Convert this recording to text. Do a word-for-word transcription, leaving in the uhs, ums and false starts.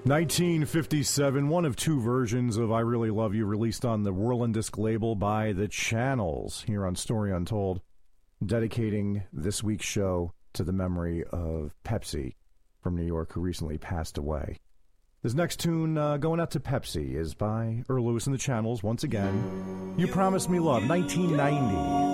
nineteen fifty-seven, one of two versions of I Really Love You released on the Whirlin' Disc label by The Channels here on Story Untold, dedicating this week's show to the memory of Pepsi from New York, who recently passed away. This next tune uh, going out to Pepsi is by Earl Lewis and The Channels once again. You Promised Me Love, nineteen ninety.